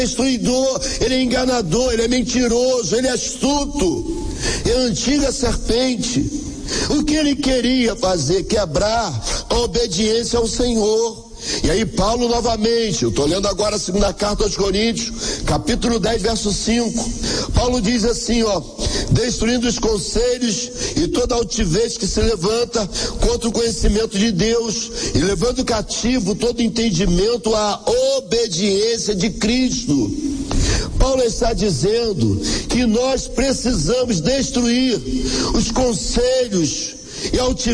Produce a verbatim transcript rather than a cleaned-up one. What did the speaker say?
destruidor, ele é enganador, ele é mentiroso, ele é astuto, é a antiga serpente. O que ele queria fazer? Quebrar a obediência ao Senhor. E aí Paulo novamente, eu estou lendo agora a segunda carta aos Coríntios, capítulo dez, verso cinco. Paulo diz assim, ó: destruindo os conselhos e toda altivez que se levanta contra o conhecimento de Deus, e levando cativo todo entendimento à obediência de Cristo. Paulo está dizendo que nós precisamos destruir os conselhos e altivez